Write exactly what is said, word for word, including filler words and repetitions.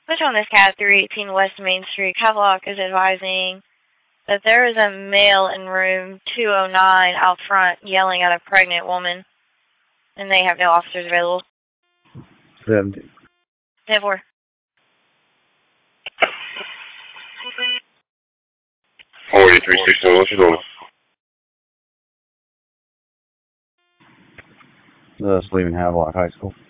Which on this cat three eighteen West Main Street, Havelock is advising that there is a male in room two oh nine out front yelling at a pregnant woman, and they have no officers available. seventy. ten four. forty-three sixty-one, what's your number? Just leaving Havelock High School.